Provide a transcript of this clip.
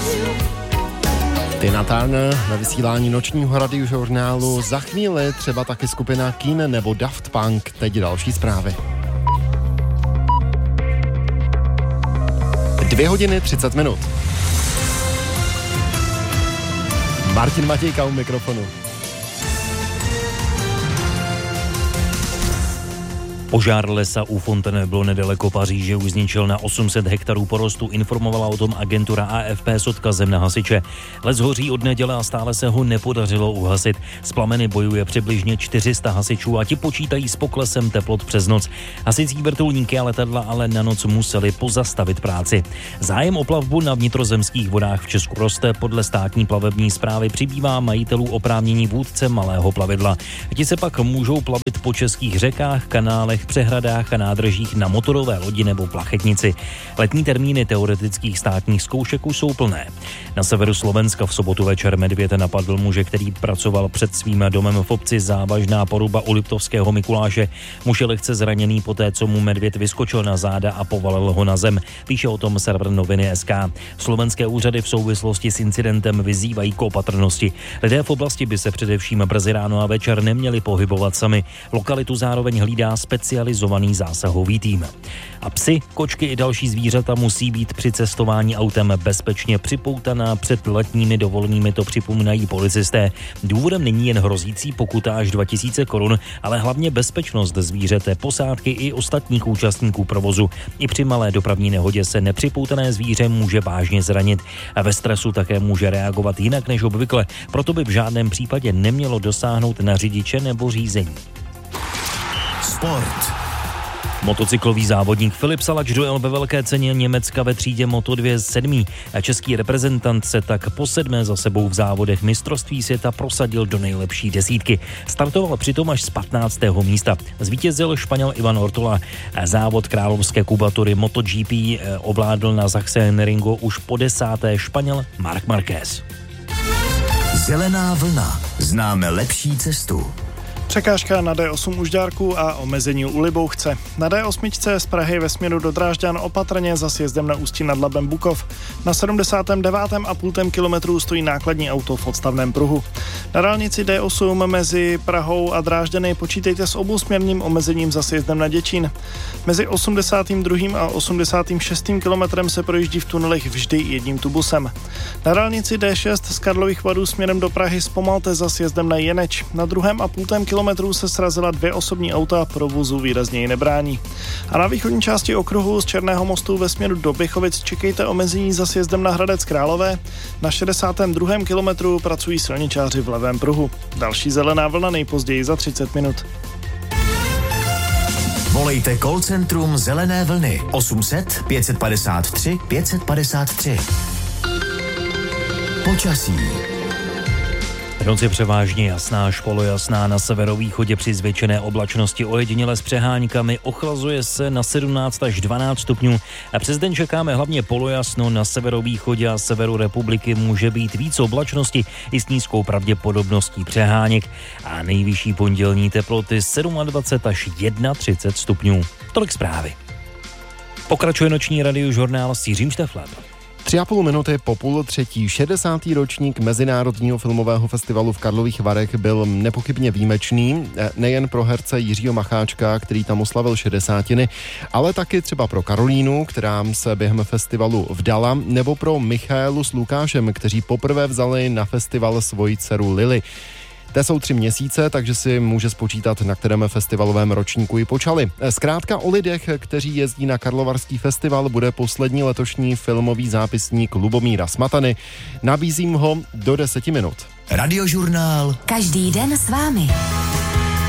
Tina Turner ve vysílání nočního radiožurnálu. Za chvíli třeba taky skupina Keane nebo Daft Punk. Teď další zprávy. 2 hodiny 30 minut. Martin Matějka u mikrofonu. Požár lesa u Fontainebleau nedaleko Paříže už zničil na 800 hektarů porostu, informovala o tom agentura AFP s odkazem na hasiče. Les hoří od neděle a stále se ho nepodařilo uhasit. S plameny bojuje přibližně 400 hasičů a ti počítají s poklesem teplot přes noc. Hasicí vrtulníky a letadla ale na noc museli pozastavit práci. Zájem o plavbu na vnitrozemských vodách v Česku roste. Podle státní plavební správy přibývá majitelů oprávnění vůdce malého plavidla. Ti se pak můžou plavit po českých řekách, kanálech, přehradách a nádržích na motorové lodi nebo plachetnici. Letní termíny teoretických státních zkoušek už jsou plné. Na severu Slovenska v sobotu večer medvěd napadl muže, který pracoval před svým domem v obci. Závažná poruba u Liptovského Mikuláše. Muž je lehce zraněný poté, co mu medvěd vyskočil na záda a povalil ho na zem. Píše o tom server Noviny.sk. Slovenské úřady v souvislosti s incidentem vyzývají k opatrnosti. Lidé v oblasti by se především brzy ráno a večer neměli pohybovat sami. Lokalitu zároveň hlídá specializovaný zásahový tým. A psy, kočky i další zvířata musí být při cestování autem bezpečně připoutaná před letními dovolenými, to připomínají policisté. Důvodem není jen hrozící pokuta až 2000 korun, ale hlavně bezpečnost zvířete, posádky i ostatních účastníků provozu. I při malé dopravní nehodě se nepřipoutané zvíře může vážně zranit a ve stresu také může reagovat jinak než obvykle, proto by v žádném případě nemělo dosáhnout na řidiče nebo řízení. Sport. Motocyklový závodník Filip Salač dojel ve velké ceně Německa ve třídě Moto2 7. A český reprezentant se tak po 7. za sebou v závodech mistrovství světa prosadil do nejlepší desítky. Startoval přitom až z 15. místa. Zvítězil Španěl Ivan Ortola. Závod královské kubatury MotoGP ovládl na Sachsenringu už po 10. Španěl Marc Marquez. Zelená vlna. Známe lepší cestu. Překážka na D8 u Žďárku a omezení u Libouchce. Na D8 z Prahy ve směru do Drážďan opatrně za sjezdem na Ústí nad Labem Bukov. Na 79,5 kilometru stojí nákladní auto v odstavném pruhu. Na dálnici D8 mezi Prahou a Drážďany počítejte s obousměrným omezením za sjezdem na Děčín. Mezi 82. a 86. kilometrem se projíždí v tunelech vždy jedním tubusem. Na dálnici D6 z Karlových Varů směrem do Prahy zpomalte za sjezdem na Jeneč. Na 2,5 kilometrů se srazila 2 osobní auta, provozu výrazněji nebrání. A na východní části okruhu z Černého mostu ve směru do Běchovic čekejte omezení za sjezdem na Hradec Králové. Na 62. kilometru pracují silničáři v levém pruhu. Další zelená vlna nejpozději za 30 minut. Volejte call centrum Zelené vlny 800 553 553. Počasí. Noc je převážně jasná až polojasná, na severovýchodě při zvětšené oblačnosti ojediněle s přeháňkami, ochlazuje se na 17 až 12 stupňů a přes den čekáme hlavně polojasno, na severovýchodě a severu republiky může být víc oblačnosti i s nízkou pravděpodobností přeháněk a nejvyšší pondělní teploty 27 až 31 stupňů. Tolik zprávy. Pokračuje noční radiožurnál s Jiřím Šteflem. 3,5 minuty po 2:30. 60. ročník Mezinárodního filmového festivalu v Karlových Varech byl nepochybně výjimečný, nejen pro herce Jiřího Macháčka, který tam oslavil 60, ale taky třeba pro Karolínu, která se během festivalu vdala, nebo pro Michaelu s Lukášem, kteří poprvé vzali na festival svoji dceru Lily. Té jsou 3 měsíce, takže si může spočítat, na kterém festivalovém ročníku ji počali. Zkrátka o lidech, kteří jezdí na Karlovarský festival, bude poslední letošní filmový zápisník Lubomíra Smatany. Nabízím ho do 10 minut. Radiožurnál. Každý den s vámi.